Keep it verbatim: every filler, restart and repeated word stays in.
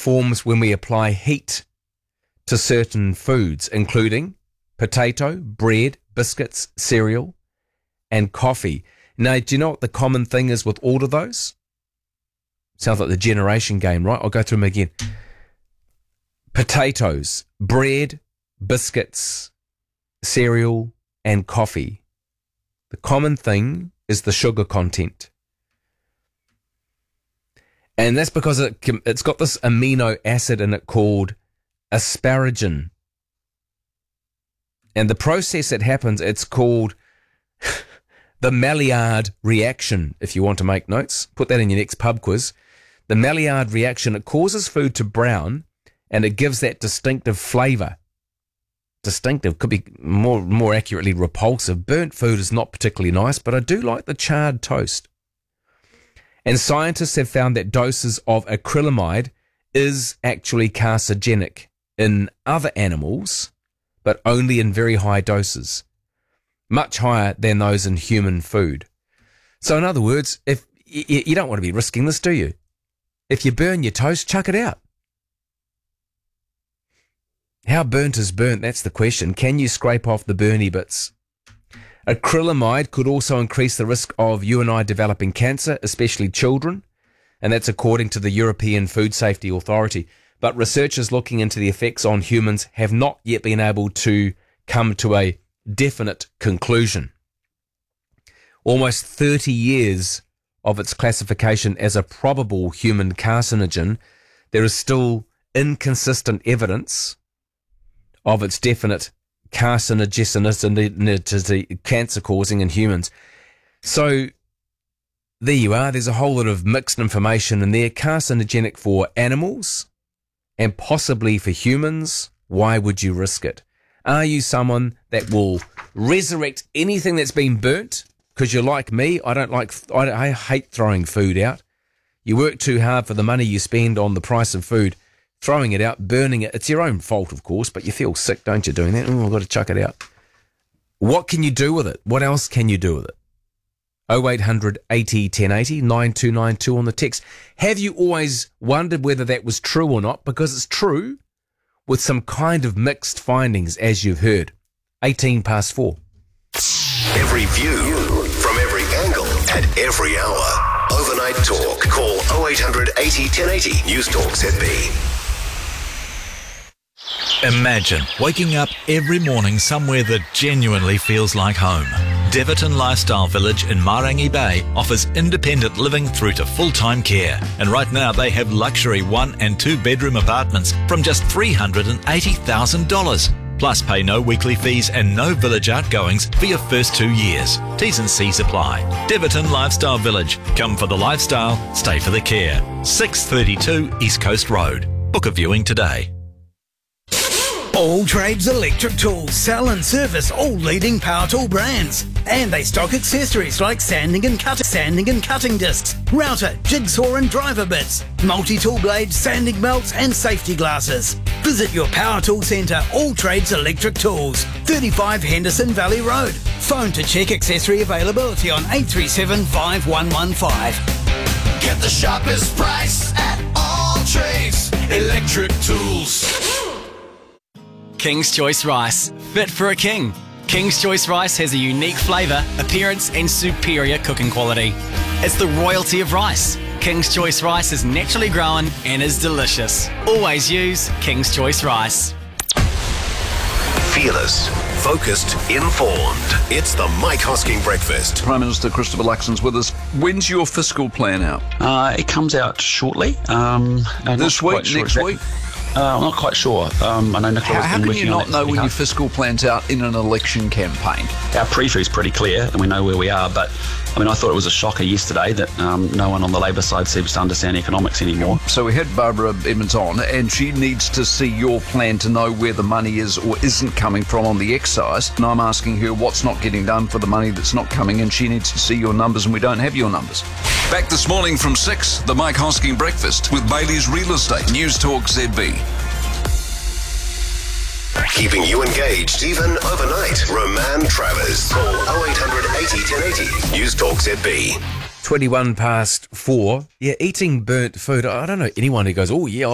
forms when we apply heat to certain foods, including potato, bread, biscuits, cereal, and coffee. Now, do you know what the common thing is with all of those? Sounds like the generation game, right? I'll go through them again. Potatoes, bread, biscuits, cereal, and coffee. The common thing is the sugar content. And that's because it, it's got this amino acid in it called asparagine. And the process that happens, it's called the Maillard reaction, if you want to make notes. Put that in your next pub quiz. The Maillard reaction, it causes food to brown and it gives that distinctive flavour. Distinctive, could be more more accurately repulsive. Burnt food is not particularly nice, but I do like the charred toast. And scientists have found that doses of acrylamide is actually carcinogenic in other animals, but only in very high doses, much higher than those in human food. So in other words, if you, you don't want to be risking this, do you? If you burn your toast, chuck it out. How burnt is burnt? That's the question. Can you scrape off the burny bits? Acrylamide could also increase the risk of you and I developing cancer, especially children, and that's according to the European Food Safety Authority. But researchers looking into the effects on humans have not yet been able to come to a definite conclusion. Almost thirty years of its classification as a probable human carcinogen, there is still inconsistent evidence of its definite carcinogenicity, cancer causing in humans. So there you are. There's a whole lot of mixed information in there. Carcinogenic for animals and possibly for humans. Why would you risk it? Are you someone that will resurrect anything that's been burnt? Because you're like me. I don't like, I, I hate throwing food out. You work too hard for the money you spend on the price of food. Throwing it out, burning it, it's your own fault, of course, but you feel sick, don't you, doing that? Oh, I've got to chuck it out. What can you do with it? What else can you do with it? oh eight hundred eighty ten eighty, nine two nine two on the text. Have you always wondered whether that was true or not? Because it's true with some kind of mixed findings, as you've heard. eighteen past four. Every view, from every angle, at every hour. Overnight Talk. Call oh eight hundred eighty ten eighty. News Talk Z B. Imagine waking up every morning somewhere that genuinely feels like home. Deverton Lifestyle Village in Marangi Bay offers independent living through to full-time care. And right now they have luxury one and two bedroom apartments from just three hundred eighty thousand dollars. Plus pay no weekly fees and no village outgoings for your first two years. T's and C's apply. Deverton Lifestyle Village. Come for the lifestyle, stay for the care. six thirty-two East Coast Road. Book a viewing today. All Trades Electric Tools sell and service all leading power tool brands. And they stock accessories like sanding and cutting, sanding and cutting discs, router, jigsaw and driver bits, multi-tool blades, sanding belts and safety glasses. Visit your power tool centre, All Trades Electric Tools, thirty-five Henderson Valley Road. Phone to check accessory availability on eight three seven, five one one five. Get the sharpest price at All Trades Electric Tools. King's Choice Rice, fit for a king. King's Choice Rice has a unique flavour, appearance and superior cooking quality. It's the royalty of rice. King's Choice Rice is naturally grown and is delicious. Always use King's Choice Rice. Fearless, focused, informed. It's the Mike Hosking Breakfast. Prime Minister Christopher Luxon's with us. When's your fiscal plan out? Uh, it comes out shortly. Um, this week, sure next exactly. week? Uh, I'm not quite sure. Um, I know Nicola How, has how been can you working on not that know pretty when hard. your fiscal plan's out in an election campaign? Our preview is pretty clear and we know where we are, but I mean, I thought it was a shocker yesterday that um, no one on the Labor side seems to understand economics anymore. So we had Barbara Emmons on, and she needs to see your plan to know where the money is or isn't coming from on the excise. And I'm asking her what's not getting done for the money that's not coming, and she needs to see your numbers, and we don't have your numbers. Back this morning from six, the Mike Hosking Breakfast with Bailey's Real Estate. News Talk Z B. Keeping you engaged even overnight. Roman Travers. Call oh eight hundred eighty ten eighty. News Talk Z B. twenty-one past four. Yeah, eating burnt food. I don't know anyone who goes, oh yeah,